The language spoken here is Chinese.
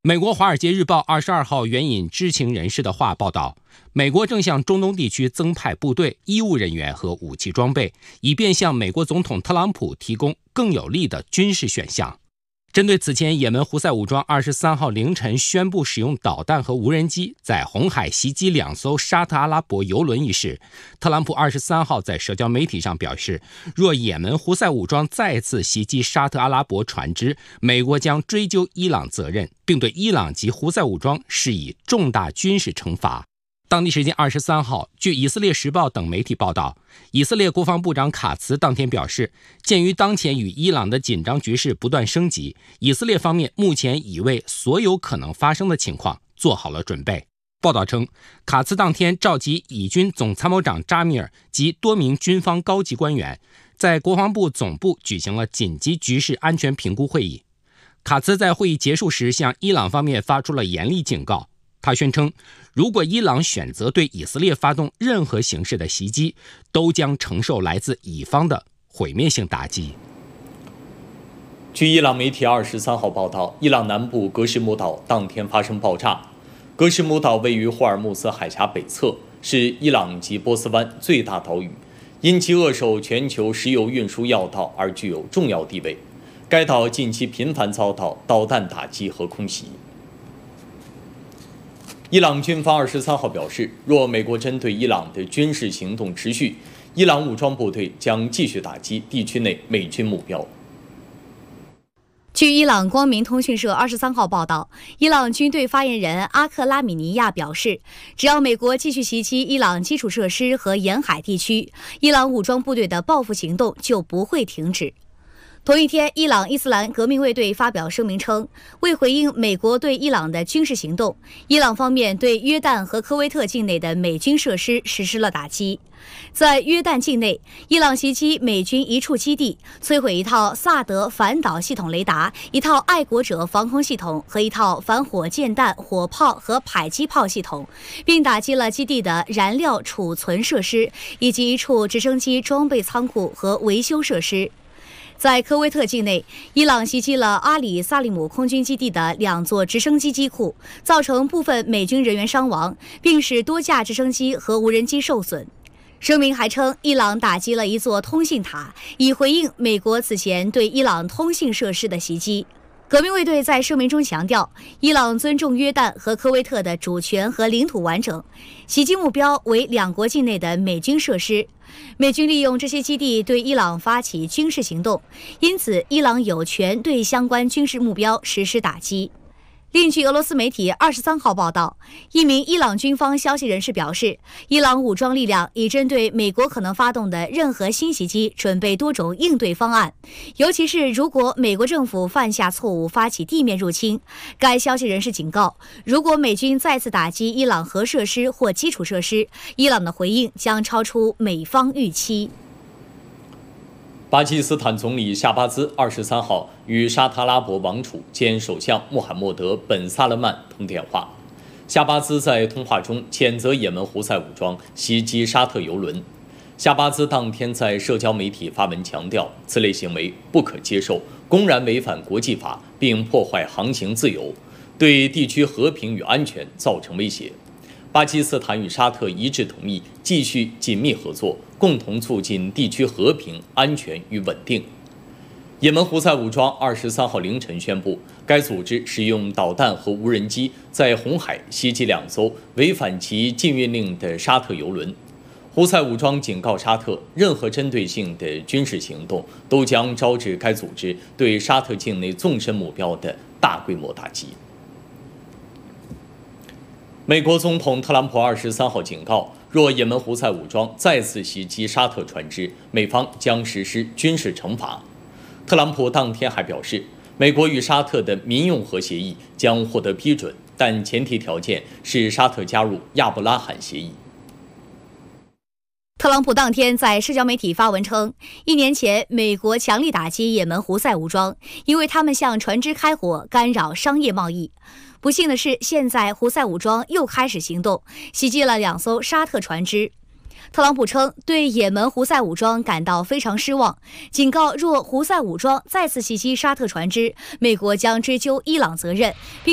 美国《华尔街日报》22号援引知情人士的话报道，美国正向中东地区增派部队、医务人员和武器装备，以便向美国总统特朗普提供更有利的军事选项。针对此前也门胡塞武装23号凌晨宣布使用导弹和无人机在红海袭击2艘沙特阿拉伯油轮一事，特朗普23号在社交媒体上表示，若也门胡塞武装再次袭击沙特阿拉伯船只，美国将追究伊朗责任，并对伊朗及胡塞武装施以重大军事惩罚。当地时间23号，据以色列时报等媒体报道，以色列国防部长卡茨当天表示，鉴于当前与伊朗的紧张局势不断升级，以色列方面目前已为所有可能发生的情况做好了准备。报道称，卡茨当天召集以军总参谋长扎米尔及多名军方高级官员，在国防部总部举行了紧急局势安全评估会议。卡茨在会议结束时向伊朗方面发出了严厉警告。他宣称，如果伊朗选择对以色列发动任何形式的袭击，都将承受来自以方的毁灭性打击。 据伊朗媒体23号报道，伊朗南部格什姆岛当天发生爆炸。格什姆岛位于霍尔木兹海峡北侧，是伊朗及波斯湾最大岛屿，因其扼守全球石油运输要道而具有重要地位。该岛近期频繁遭到导弹打击和空袭。伊朗军方23号表示，若美国针对伊朗的军事行动持续，伊朗武装部队将继续打击地区内美军目标。 据伊朗光明通讯社23号报道，伊朗军队发言人阿克拉米尼亚表示，只要美国继续袭击伊朗基础设施和沿海地区，伊朗武装部队的报复行动就不会停止。同一天，伊朗伊斯兰革命卫队发表声明称，为回应美国对伊朗的军事行动，伊朗方面对约旦和科威特境内的美军设施实施了打击。在约旦境内，伊朗袭击美军一处基地，摧毁一套萨德反导系统雷达、一套爱国者防空系统和一套反火箭弹、火炮和迫击炮系统，并打击了基地的燃料储存设施以及一处直升机装备仓库和维修设施。在科威特境内，伊朗袭击了阿里萨利姆空军基地的2座直升机机库，造成部分美军人员伤亡，并使多架直升机和无人机受损。声明还称，伊朗打击了一座通信塔，以回应美国此前对伊朗通信设施的袭击。革命卫队在声明中强调，伊朗尊重约旦和科威特的主权和领土完整，袭击目标为2国境内的美军设施。美军利用这些基地对伊朗发起军事行动，因此伊朗有权对相关军事目标实施打击。另据俄罗斯媒体23号报道，一名伊朗军方消息人士表示，伊朗武装力量已针对美国可能发动的任何新袭击准备多种应对方案，尤其是如果美国政府犯下错误发起地面入侵。该消息人士警告，如果美军再次打击伊朗核设施或基础设施，伊朗的回应将超出美方预期。 巴基斯坦总理夏巴兹23号与沙特阿拉伯王储兼首相穆罕默德·本·萨勒曼通电话。夏巴兹在通话中谴责也门胡塞武装袭击沙特油轮。夏巴兹当天在社交媒体发文强调，此类行为不可接受，公然违反国际法，并破坏航行自由，对地区和平与安全造成威胁。巴基斯坦与沙特一致同意继续紧密合作，共同促进地区和平、安全与稳定。也门胡塞武装23号凌晨宣布，该组织使用导弹和无人机在红海袭击2艘违反其禁运令的沙特油轮。胡塞武装警告沙特，任何针对性的军事行动都将招致该组织对沙特境内纵深目标的大规模打击。美国总统特朗普23号警告，若也门胡塞武装再次袭击沙特船只，美方将实施军事惩罚。特朗普当天还表示，美国与沙特的民用核协议将获得批准，但前提条件是沙特加入亚伯拉罕协议。 特朗普当天在社交媒体发文称，1年前美国强力打击也门胡塞武装，因为他们向船只开火，干扰商业贸易。不幸的是，现在胡塞武装又开始行动，袭击了2艘沙特船只。特朗普称对也门胡塞武装感到非常失望，警告若胡塞武装再次袭击沙特船只，美国将追究伊朗责任，并